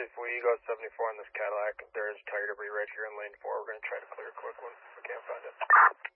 if we go 74 on this Cadillac, there is tire debris right here in lane 4. We're going to try to clear a quick one if we can't find it.